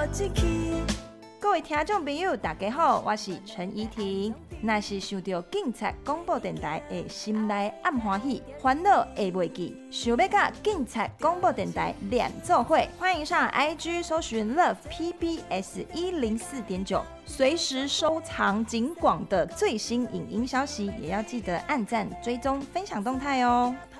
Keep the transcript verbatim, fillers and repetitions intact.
一起。 各位听众朋友大家好，我是陈怡婷。若是想到警察广播电台的心内暗欢喜，烦恼会袂记，想要甲警察广播电台连做伙，欢迎上 I G 搜寻 Love P B S 一零四点九，随时收藏警广的最新影音消息，也要记得按赞、追踪、分享动态哦。